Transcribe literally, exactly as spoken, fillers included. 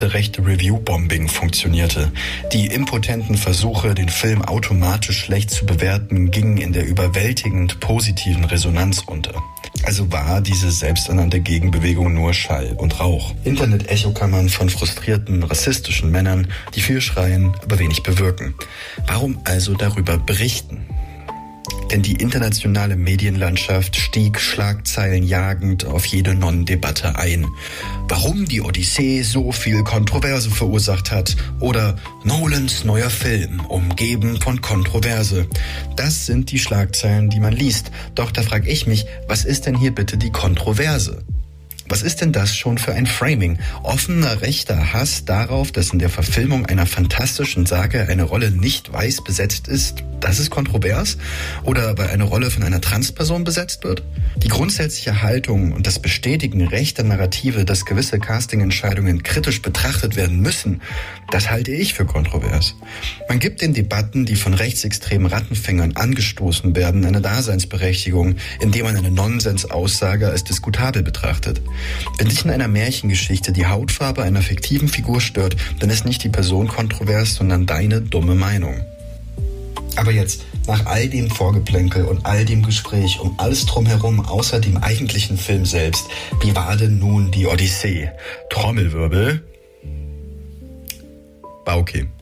rechte Review-Bombing funktionierte. Die impotenten Versuche, den Film automatisch schlecht zu bewerten, gingen in der überwältigend positiven Resonanz unter. Also war diese selbsternannte Gegenbewegung nur Schall und Rauch. Internet-Echokammern von frustrierten, rassistischen Männern, die viel schreien, aber wenig bewirken. Warum also darüber berichten? Denn die internationale Medienlandschaft stieg schlagzeilenjagend auf jede Non-Debatte ein. Warum die Odyssee so viel Kontroverse verursacht hat oder Nolans neuer Film, umgeben von Kontroverse. Das sind die Schlagzeilen, die man liest. Doch da frage ich mich, was ist denn hier bitte die Kontroverse? Was ist denn das schon für ein Framing? Offener rechter Hass darauf, dass in der Verfilmung einer fantastischen Sage eine Rolle nicht weiß besetzt ist, das ist kontrovers? Oder weil eine Rolle von einer Transperson besetzt wird? Die grundsätzliche Haltung und das Bestätigen rechter Narrative, dass gewisse Castingentscheidungen kritisch betrachtet werden müssen, das halte ich für kontrovers. Man gibt den Debatten, die von rechtsextremen Rattenfängern angestoßen werden, eine Daseinsberechtigung, indem man eine Nonsensaussage als diskutabel betrachtet. Wenn dich in einer Märchengeschichte die Hautfarbe einer fiktiven Figur stört, dann ist nicht die Person kontrovers, sondern deine dumme Meinung. Aber jetzt, nach all dem Vorgeplänkel und all dem Gespräch um alles drumherum, außer dem eigentlichen Film selbst, wie war denn nun die Odyssee? Trommelwirbel? War okay.